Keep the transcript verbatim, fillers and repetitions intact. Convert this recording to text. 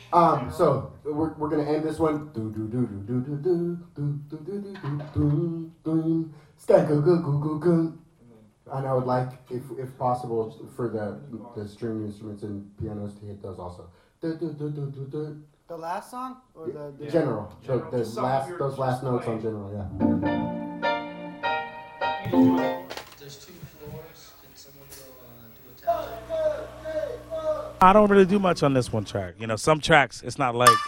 Um, so we're we're gonna end this one. Do do do do do do do do do do do do do. Sky go go go go go. And I would like, if if possible, for the the string instruments and pianos to hit those also. Du, du, du, du, du, du. The last song or the, the General, General. the, the Some last you're those last just notes playing. on general, yeah. There's two floors. Can someone go uh, do a tap? I don't really do much on this one track. You know, some tracks, it's not like